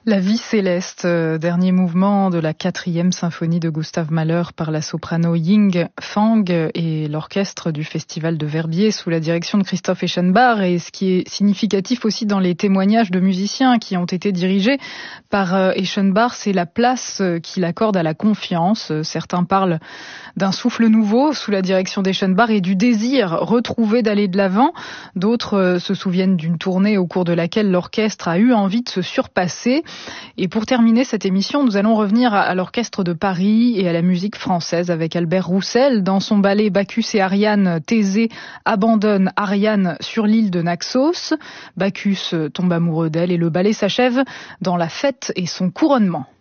La vie céleste, dernier mouvement de la 4e symphonie de Gustav Mahler par la soprano Ying Fang et l'orchestre du Festival de Verbier sous la direction de Christoph Eschenbach. Et ce qui est significatif aussi dans les témoignages de musiciens qui ont été dirigés par Eschenbach, c'est la place qu'il accorde à la confiance. Certains parlent d'un souffle nouveau sous la direction d'Eschenbach et du désir retrouvé d'aller de l'avant. D'autres se souviennent d'une tournée au cours de laquelle l'orchestre a eu envie de se surpasser. Et pour terminer cette émission, nous allons revenir à l'Orchestre de Paris et à la musique française avec Albert Roussel. Dans son ballet Bacchus et Ariane, Thésée abandonne Ariane sur l'île de Naxos. Bacchus tombe amoureux d'elle et le ballet s'achève dans la fête et son couronnement.